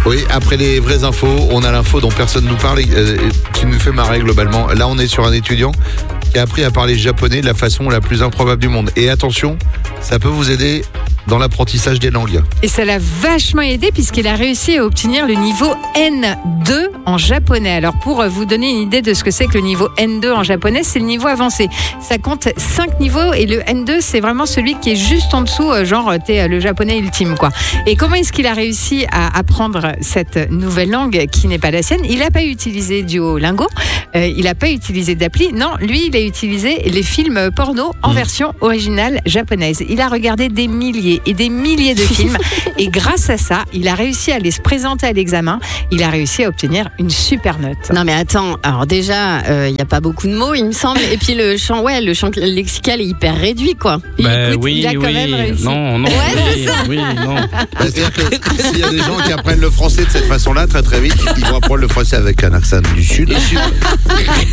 Oui, après les vraies infos, on a l'info dont personne nous parle et qui nous fait marrer globalement. Là, on est sur un étudiant qui a appris à parler japonais de la façon la plus improbable du monde. Et attention, ça peut vous aider dans l'apprentissage des langues. Et ça l'a vachement aidé puisqu'il a réussi à obtenir le niveau N2 en japonais. Alors pour vous donner une idée de ce que c'est que le niveau N2 en japonais, c'est le niveau avancé. Ça compte 5 niveaux et le N2 c'est vraiment celui qui est juste en dessous, genre t'es le japonais ultime quoi. Et comment est-ce qu'il a réussi à apprendre cette nouvelle langue qui n'est pas la sienne? Il n'a pas utilisé Duolingo, il n'a pas utilisé d'appli. Non, lui il a utilisé les films porno en version originale japonaise. Il a regardé des milliers et des milliers de films et grâce à ça, il a réussi à aller se présenter à l'examen. Il a réussi à obtenir une super note. Non mais attends, alors déjà, il n'y a pas beaucoup de mots, il me semble, et puis le champ lexical est hyper réduit, quoi. Écoute, il a quand même réussi. Non, Ouais, c'est ça. oui, non. C'est-à-dire que s'il y a des gens qui apprennent le français de cette façon-là, très très vite, ils vont apprendre le français avec un accent du Sud.